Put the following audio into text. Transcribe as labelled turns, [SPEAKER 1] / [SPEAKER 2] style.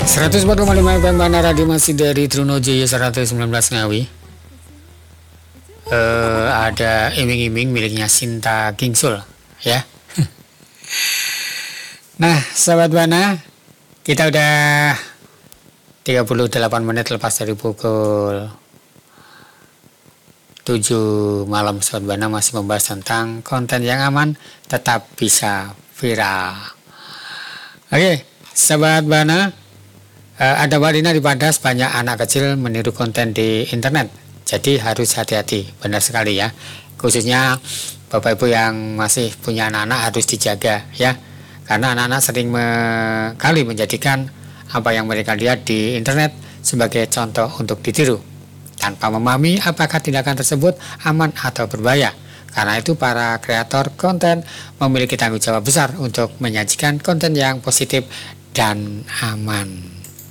[SPEAKER 1] 104,5 FM Bana Radio masih dari Trunojoyo 119 Ngawi. Ada iming-iming miliknya Sinta Kingsul ya. Nah, sahabat Bana, kita udah 38 menit lepas dari pukul 7 malam. Sahabat Bana masih membahas tentang konten yang aman tetap bisa viral. Oke, sahabat Bana, ada Warina di Padas, banyak anak kecil meniru konten di internet. Jadi harus hati-hati, benar sekali ya. Khususnya Bapak Ibu yang masih punya anak-anak harus dijaga ya. Karena anak-anak sering kali menjadikan apa yang mereka lihat di internet sebagai contoh untuk ditiru, tanpa memahami apakah tindakan tersebut aman atau berbahaya. Karena itu para kreator konten memiliki tanggung jawab besar untuk menyajikan konten yang positif dan aman.